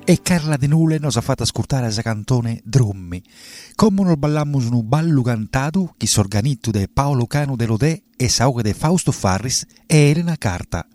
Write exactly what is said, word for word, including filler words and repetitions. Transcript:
E Carla De Nule nos ha fatto ascoltare sa cantone Drommi. Come non ballammus un ballo cantato che s'organizza de Paolo Cano de Lodè e sa de Fausto Farris e Elena Carta.